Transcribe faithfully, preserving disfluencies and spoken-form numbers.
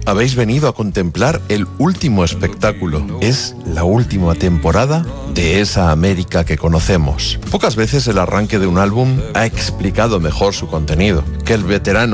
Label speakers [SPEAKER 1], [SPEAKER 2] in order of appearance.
[SPEAKER 1] habéis venido a contemplar el último espectáculo. Es la última temporada de esa América que conocemos. Pocas veces el arranque de un álbum ha explicado mejor su contenido que el veterano